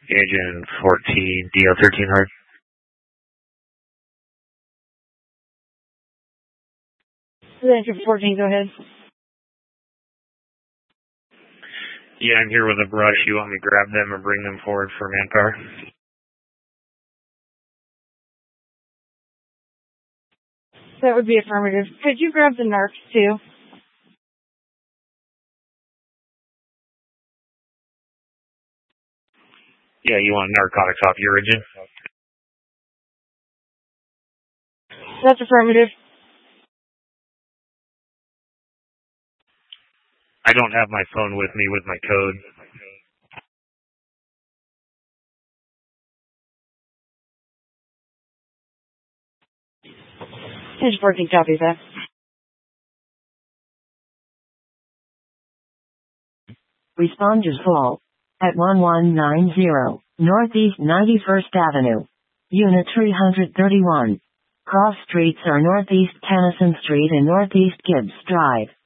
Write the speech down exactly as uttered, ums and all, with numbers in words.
Agent fourteen, D L thirteen hard. Agent fourteen, go ahead. Yeah, I'm here with a brush. You want me to grab them and bring them forward for manpower? That would be affirmative. Could you grab the narcs too? Yeah, you want narcotics off your engine? That's affirmative. I don't have my phone with me with my code. Agent fourteen copies that. Responders call at one one nine zero Northeast ninety-first Avenue. Unit three thirty-one. Cross streets are Northeast Tennyson Street and Northeast Gibbs Drive.